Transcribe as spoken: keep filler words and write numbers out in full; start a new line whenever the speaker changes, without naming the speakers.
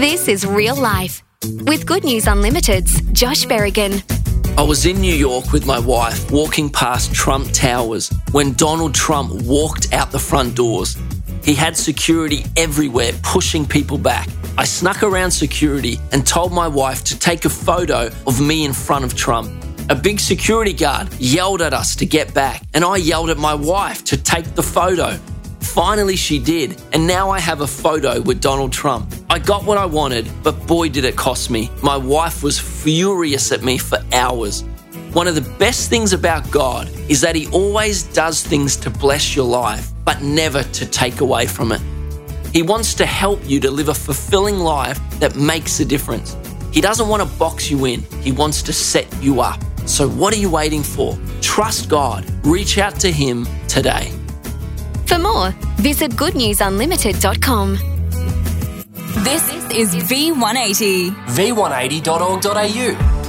This is Real Life with Good News Unlimited's Josh Berrigan.
I was in New York with my wife walking past Trump Towers when Donald Trump walked out the front doors. He had security everywhere pushing people back. I snuck around security and told my wife to take a photo of me in front of Trump. A big security guard yelled at us to get back, and I yelled at my wife to take the photo. Finally, she did, and now I have a photo with Donald Trump. I got what I wanted, but boy did it cost me. My wife was furious at me for hours. One of the best things about God is that He always does things to bless your life, but never to take away from it. He wants to help you to live a fulfilling life that makes a difference. He doesn't want to box you in. He wants to set you up. So what are you waiting for? Trust God. Reach out to Him today.
For more, visit good news unlimited dot com.
This is V one eighty.
v one eighty dot org dot a u